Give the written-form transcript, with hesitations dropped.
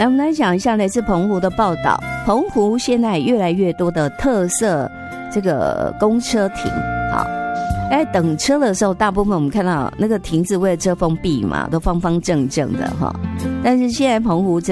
来，我们来讲一下来自澎湖的报道。澎湖现在越来越多的特色这个公车亭，好，等车的时候，大部分我们看到那个亭子为了遮风避雨嘛，都方方正正的哈。但是现在澎湖